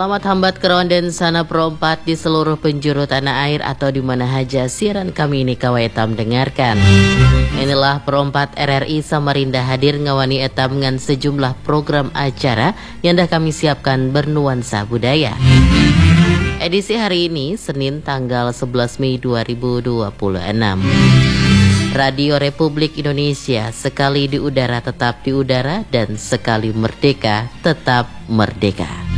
Selamat hambat kerawan dan sana perompat di seluruh penjuru tanah air atau di mana haja siaran kami ini kawai etam dengarkan. Inilah perompat RRI Samarinda hadir ngawani etam dengan sejumlah program acara yang dah kami siapkan bernuansa budaya. Edisi hari ini Senin tanggal 11 Mei 2026. Radio Republik Indonesia, sekali di udara tetap di udara dan sekali merdeka tetap merdeka.